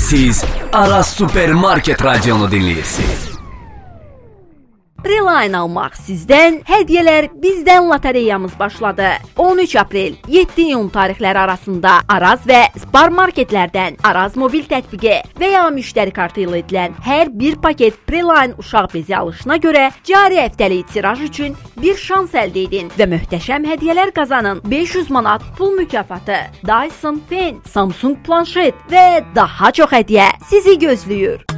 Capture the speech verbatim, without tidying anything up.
Siz Aras Supermarket radionu dinləyirsiniz. Preline almaq sizdən, hədiyyələr bizdən lotereyamız başladı. on üç aprel, yeddi iyun tarixləri arasında Araz və Spar marketlərdən Araz mobil tətbiqi və ya müştəri kartı ilə edilən hər bir paket Preline uşaq bezi alışına görə cari həftəlik tiraj üçün bir şans əldə edin və möhtəşəm hədiyyələr qazanın. beş yüz manat pul mükafatı, Dyson Fen, Samsung planşet və daha çox hədiyyə sizi gözləyir.